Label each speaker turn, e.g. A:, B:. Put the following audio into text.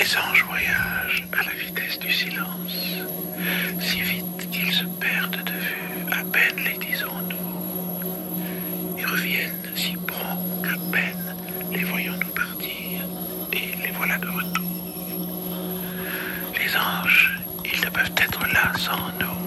A: Les anges voyagent à la vitesse du silence, si vite qu'ils se perdent de vue, à peine les disons-nous. Ils reviennent si prompt qu'à peine les voyons-nous partir, et les voilà de retour. Les anges, ils ne peuvent être là sans nous.